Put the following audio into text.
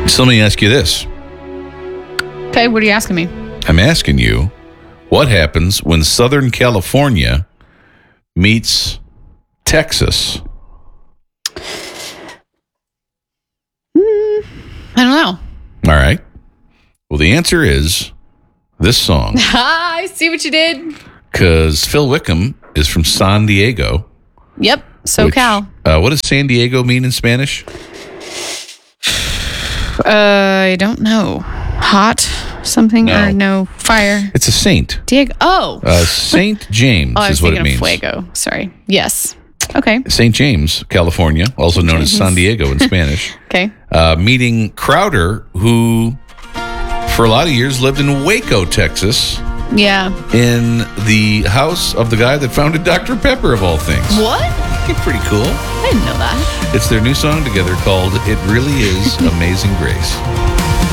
So let me ask you this. Okay, what are you asking me? I'm asking you, what happens when Southern California meets Texas? I don't know. All right. Well, the answer is this song. I see what you did. Because Phil Wickham is from San Diego. Yep, SoCal. What does San Diego mean in Spanish? I don't know. Hot something No. or no fire? It's a saint. Diego. Oh. Saint James I was is what it thinking means. of fuego. Sorry. Yes. Okay. St. James, California, also known as San Diego in Spanish. Okay. Meeting Crowder, who for a lot of years lived in Waco, Texas, Yeah. in the house of the guy that founded Dr. Pepper, of all things. What? Pretty cool. I didn't know that. It's their new song together called It Really Is Amazing Grace.